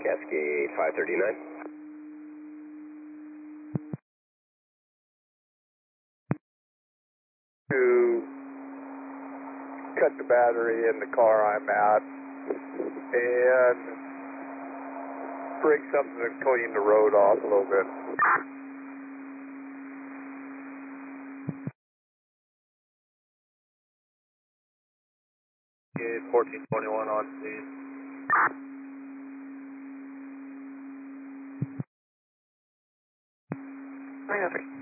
Cascade 539. To cut the battery in the car I'm at and break something and clean the road off a little bit. Cascade 1421 on scene. 303.